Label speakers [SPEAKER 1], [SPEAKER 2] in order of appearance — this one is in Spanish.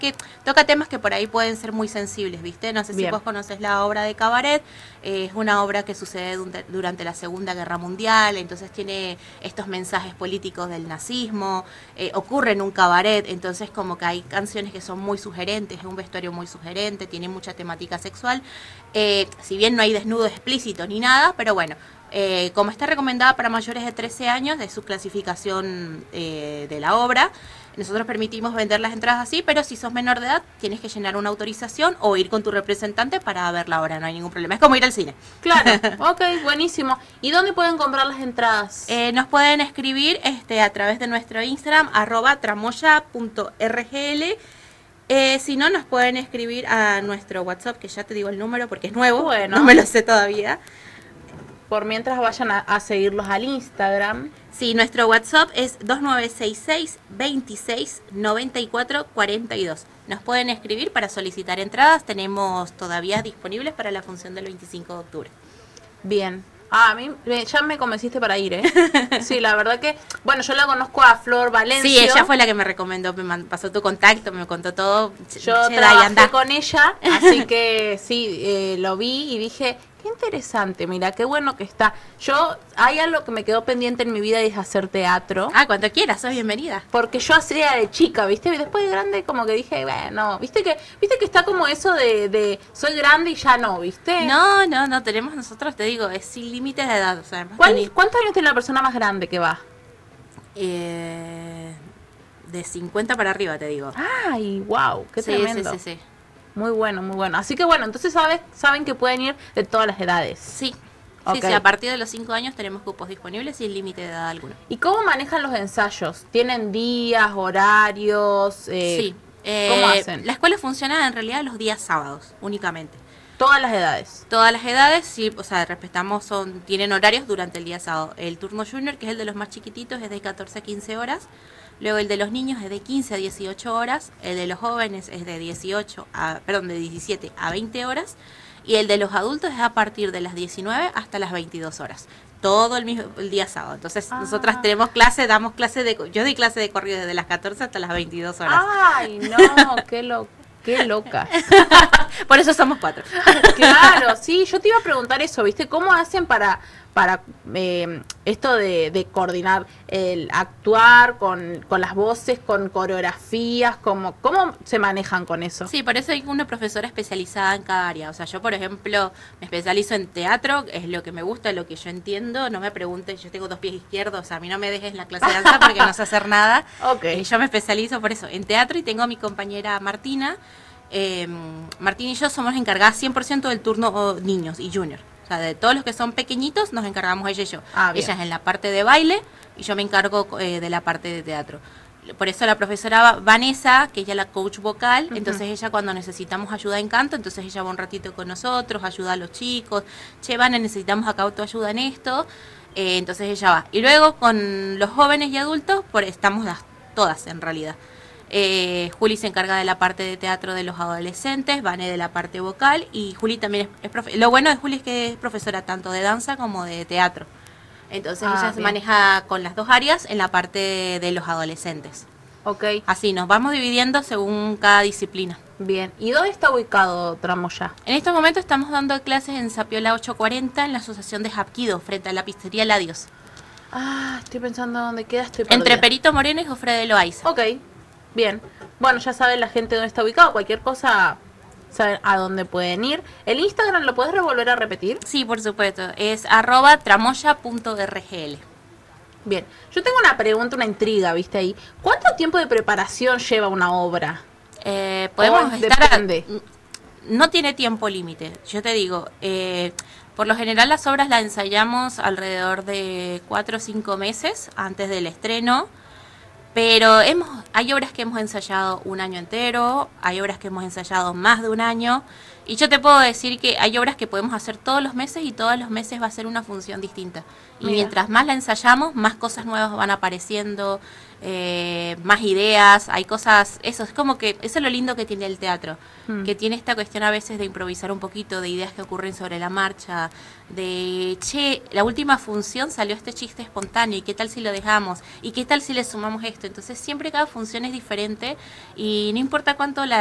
[SPEAKER 1] que toca temas que por ahí pueden ser muy sensibles, ¿viste? No sé si vos conoces la obra de Cabaret, es una obra que sucede durante la Segunda Guerra Mundial, entonces tiene estos mensajes políticos del nazismo, ocurre en un cabaret, entonces como que hay canciones que son muy sugerentes, es un vestuario muy sugerente, tiene mucha temática sexual, si bien no hay desnudo explícito ni nada, pero bueno, como está recomendada para mayores de 13 años, de su clasificación de la obra, nosotros permitimos vender las entradas así, pero si sos menor de edad, tienes que llenar una autorización o ir con tu representante para ver la obra, no hay ningún problema. Es como ir al cine.
[SPEAKER 2] Claro, ok, buenísimo. ¿Y dónde pueden comprar las entradas?
[SPEAKER 1] Nos pueden escribir a través de nuestro Instagram, @tramoya.rgl. Si no, nos pueden escribir a nuestro WhatsApp, que ya te digo el número porque es nuevo, bueno, no me lo sé todavía.
[SPEAKER 2] Por mientras vayan a seguirlos al Instagram.
[SPEAKER 1] Sí, nuestro WhatsApp es 2966 26 94 42. Nos pueden escribir para solicitar entradas. Tenemos todavía disponibles para la función del 25 de octubre.
[SPEAKER 2] Bien. A mí ya me convenciste para ir, ¿eh? Sí, la verdad que... Bueno, yo la conozco a Flor Valencia.
[SPEAKER 1] Sí, ella fue la que me recomendó, me pasó tu contacto, me contó todo.
[SPEAKER 2] Yo trabajé con ella, así que sí, lo vi y dije... Qué interesante, mira, qué bueno que está. Hay algo que me quedó pendiente en mi vida y es hacer teatro.
[SPEAKER 1] Cuando quieras, sos bienvenida.
[SPEAKER 2] Porque yo hacía de chica, ¿viste? Y después de grande como que dije, bueno, ¿viste que está como eso de soy grande y ya no, ¿viste?
[SPEAKER 1] No, tenemos nosotros, te digo, es sin límites de edad. O sea,
[SPEAKER 2] ¿Cuántos años tiene la persona más grande que va?
[SPEAKER 1] De 50 para arriba, te digo.
[SPEAKER 2] Ay, wow, qué tremendo.
[SPEAKER 1] Sí.
[SPEAKER 2] Muy bueno, muy bueno. Así que bueno, entonces saben que pueden ir de todas las edades.
[SPEAKER 1] Sí. Okay. Sí, a partir de los 5 años tenemos cupos disponibles sin límite de edad alguno.
[SPEAKER 2] ¿Y cómo manejan los ensayos? ¿Tienen días, horarios?
[SPEAKER 1] Sí.
[SPEAKER 2] ¿Cómo hacen?
[SPEAKER 1] La escuela funciona en realidad los días sábados, únicamente.
[SPEAKER 2] ¿Todas las edades?
[SPEAKER 1] Todas las edades, sí, o sea, tienen horarios durante el día sábado. El turno junior, que es el de los más chiquititos, es de 14 a 15 horas. Luego el de los niños es de 15 a 18 horas, el de los jóvenes es de 17 a 20 horas y el de los adultos es a partir de las 19 hasta las 22 horas. Todo el día sábado. Entonces nosotras yo doy clase de corrido desde las 14 hasta las 22 horas.
[SPEAKER 2] Ay, no, qué locas.
[SPEAKER 1] Por eso somos 4.
[SPEAKER 2] Claro, sí, yo te iba a preguntar eso, ¿viste? ¿Cómo hacen para esto de coordinar el actuar con las voces, con coreografías? ¿Cómo se manejan con eso?
[SPEAKER 1] Sí, por eso hay una profesora especializada en cada área. O sea, yo, por ejemplo, me especializo en teatro, es lo que me gusta, lo que yo entiendo. No me preguntes, yo tengo 2 pies izquierdos, o sea, a mí no me dejes en la clase de danza porque no sé hacer nada.
[SPEAKER 2] Okay.
[SPEAKER 1] Yo me especializo por eso en teatro y tengo a mi compañera Martina. Martina y yo somos encargadas 100% del turno niños y junior. O sea, de todos los que son pequeñitos nos encargamos ella y yo. Ella es en la parte de baile y yo me encargo de la parte de teatro. Por eso la profesora Vanessa, que ella es la coach vocal, entonces ella cuando necesitamos ayuda en canto, entonces ella va un ratito con nosotros, ayuda a los chicos. Che, Vane, necesitamos acá tu ayuda en esto. Entonces ella va. Y luego con los jóvenes y adultos, estamos todas en realidad. Juli se encarga de la parte de teatro de los adolescentes, Vane de la parte vocal y Juli también es lo bueno de Juli es que es profesora tanto de danza como de teatro. Entonces ella se maneja con las 2 áreas en la parte de los adolescentes.
[SPEAKER 2] Okay.
[SPEAKER 1] Así nos vamos dividiendo según cada disciplina.
[SPEAKER 2] Bien. ¿Y dónde está ubicado Tramoya?
[SPEAKER 1] En estos momentos estamos dando clases en Zapiola 840 en la asociación de Hapkido, frente a la pizzería Ladios.
[SPEAKER 2] Estoy pensando dónde queda, estoy perdida.
[SPEAKER 1] Entre Perito Moreno y Jofre de Loaiza.
[SPEAKER 2] Ok. Bien, bueno, ya saben la gente dónde está ubicado, cualquier cosa saben a dónde pueden ir. ¿El Instagram lo puedes volver a repetir?
[SPEAKER 1] Sí, por supuesto, es @tramoya.rgl.
[SPEAKER 2] Bien, yo tengo una pregunta, una intriga, ¿viste ahí? ¿Cuánto tiempo de preparación lleva una obra?
[SPEAKER 1] Podemos
[SPEAKER 2] depende.
[SPEAKER 1] No tiene tiempo límite, yo te digo, por lo general las obras las ensayamos alrededor de 4 o 5 meses antes del estreno. Pero hay obras que hemos ensayado un año entero, hay obras que hemos ensayado más de un año. Y yo te puedo decir que hay obras que podemos hacer todos los meses y todos los meses va a ser una función distinta. Y mientras más la ensayamos, más cosas nuevas van apareciendo, más ideas, hay cosas, eso es como que, eso es lo lindo que tiene el teatro, que tiene esta cuestión a veces de improvisar un poquito, de ideas que ocurren sobre la marcha, de, che, la última función salió este chiste espontáneo, ¿y qué tal si lo dejamos? ¿Y qué tal si le sumamos esto? Entonces siempre cada función es diferente y no importa cuánto